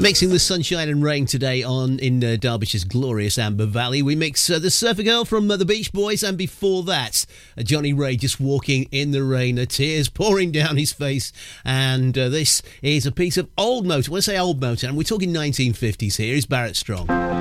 Mixing the sunshine and rain today in Derbyshire's glorious Amber Valley. We mix the Surfer Girl from the Beach Boys, and before that, Johnny Ray just walking in the rain, tears pouring down his face. And this is a piece of old Motown. When I say old Motown, we're talking 1950s here. Is Barrett Strong.